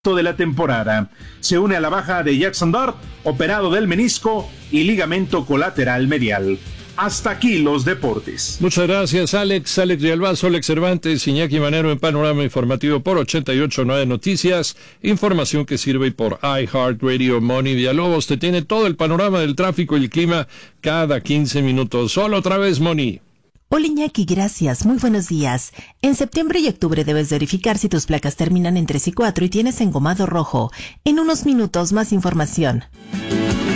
de la temporada. Se une a la baja de Jackson Dart, operado del menisco y ligamento colateral medial. Hasta aquí los deportes. Muchas gracias, Alex Villalbazo, Alex Cervantes, Iñaki Manero en Panorama Informativo por 88.9 Noticias. Información que sirve por iHeartRadio. Moni Villalobos te tiene todo el panorama del tráfico y el clima cada 15 minutos. Solo otra vez, Moni. Hola Iñaki, gracias. Muy buenos días. En septiembre y octubre debes verificar si tus placas terminan en 3 y 4 y tienes engomado rojo. En unos minutos más información.